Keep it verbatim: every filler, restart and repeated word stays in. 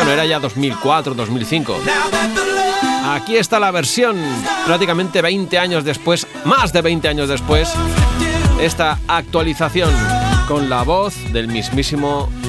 Bueno, era ya dos mil cuatro, dos mil cinco. Aquí está la versión, prácticamente veinte años después, más de veinte años después, esta actualización con la voz del mismísimo